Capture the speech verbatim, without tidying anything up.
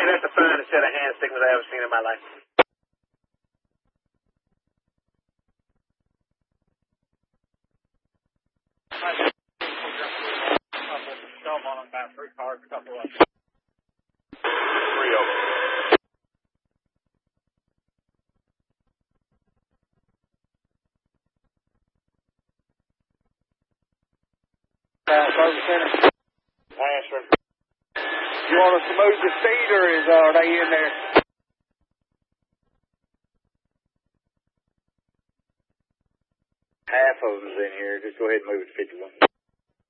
Hey, that's the finest set of hand signals I ever seen in my life. On about three cars, a couple of them. Three of them. Uh, service center. Answer. You want us to move the speed, or is uh, are they in there? Half of them's in here. Just go ahead and move it to fifty-one.